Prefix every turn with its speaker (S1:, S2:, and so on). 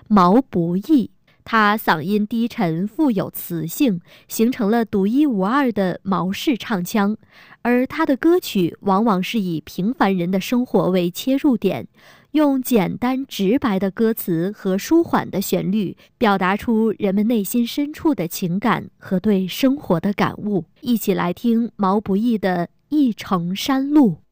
S1: 毛不易。他嗓音低沉，富有磁性，形成了独一无二的毛式唱腔。而他的歌曲往往是以平凡人的生活为切入点，用简单直白的歌词和舒缓的旋律，表达出人们内心深处的情感和对生活的感悟。一起来听毛不易的《一程山路》。